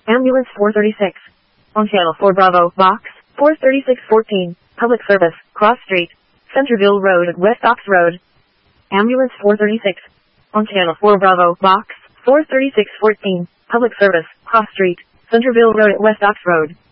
Ambulance 436. On Channel 4 Bravo, Box 43614. Public service, Cross Street, Centerville Road at West Ox Road. Ambulance 436. On Channel 4 Bravo, Box 43614. Public service, Cross Street, Centerville Road at West Ox Road.